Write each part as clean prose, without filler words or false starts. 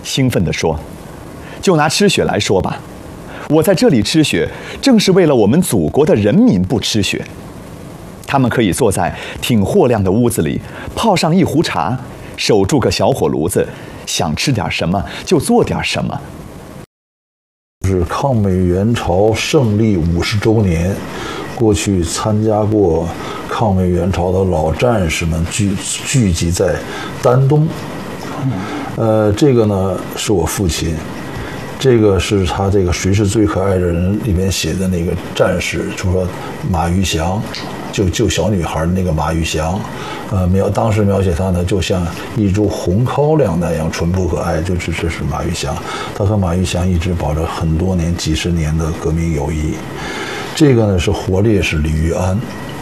兴奋地说：“就拿吃血来说吧，我在这里吃血，正是为了我们祖国的人民不吃血。他们可以坐在挺货亮的屋子里，泡上一壶茶，守住个小火炉子，想吃点什么就做点什么。” 是抗美援朝胜利50周年，过去参加过抗美援朝的老战士们聚集在丹东。这个呢是我父亲，这个是他这个谁是最可爱的人里面写的那个战士，就说马玉祥，救小女孩的那个马玉祥，当时描写他呢就像一株红高粱那样淳朴可爱，这是马玉祥，他和马玉祥一直保持很多年几十年的革命友谊。这个呢是活烈士李玉安，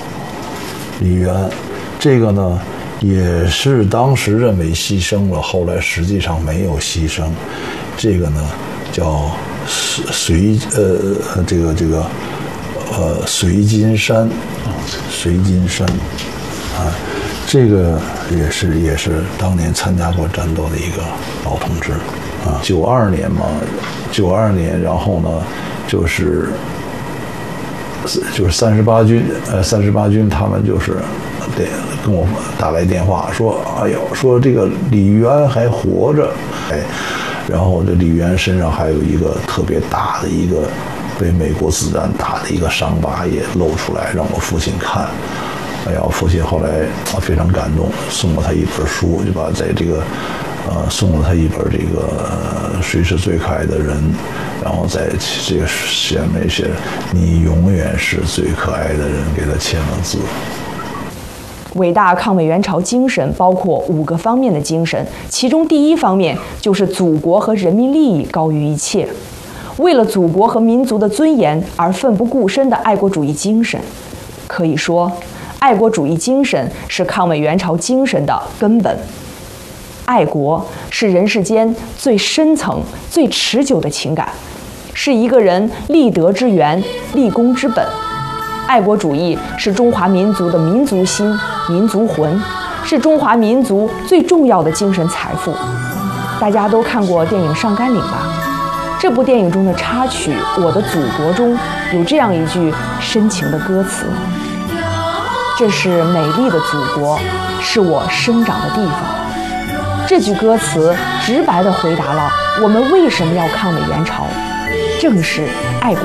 这个呢也是当时认为牺牲了，后来实际上没有牺牲。这个呢叫随金山，这个也是当年参加过战斗的一个老同志啊。92年嘛，92年，然后呢就是38军他们就是跟我打来电话说，哎呦，说这个李玉安还活着，然后这李玉安身上还有一个特别大的一个被美国子弹打的一个伤疤也露出来，让我父亲看。哎呀，我父亲后来非常感动，送了他一本书，就把在这个送了他一本这个谁是最可爱的人，然后在这个前面写你永远是最可爱的人，给他签了字。 伟大抗美援朝精神包括5个方面的精神，其中第1方面就是祖国和人民利益高于一切，为了祖国和民族的尊严而奋不顾身的爱国主义精神。可以说，爱国主义精神是抗美援朝精神的根本。爱国是人世间最深层、最持久的情感，是一个人立德之源、立功之本。爱国主义是中华民族的民族心、民族魂，是中华民族最重要的精神财富。大家都看过电影《上甘岭》吧？这部电影中的插曲《我的祖国》中有这样一句深情的歌词：这是美丽的祖国，是我生长的地方。这句歌词直白地回答了我们为什么要抗美援朝，正是爱国